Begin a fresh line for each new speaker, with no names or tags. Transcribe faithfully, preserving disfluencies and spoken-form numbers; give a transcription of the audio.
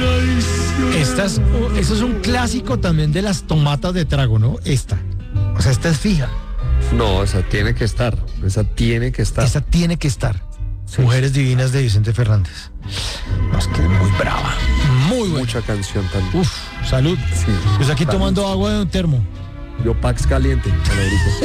Esta es, eso es un clásico también de las tomatas de trago, ¿no? Esta. O sea, esta es fija.
No, esa tiene que estar. Esa tiene que estar.
Esta tiene que estar.
Sí.
Mujeres divinas de Vicente Fernández. No, es que es muy brava. Muy buena.
Mucha canción también.
Uf, salud.
Sí.
Pues aquí
Salud.
tomando agua de un termo.
Yo Pax caliente.